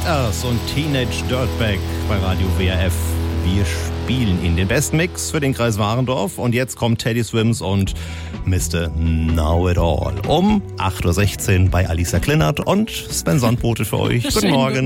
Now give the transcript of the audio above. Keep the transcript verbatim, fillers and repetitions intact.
Earth und Teenage Dirtbag bei Radio W R F. Wir spielen in den besten Mix für den Kreis Warendorf. Und jetzt kommt Teddy Swims und Mister Know It All um acht Uhr sechzehn bei Alisa Klinnert und Sven Sandbote für euch. Guten Morgen.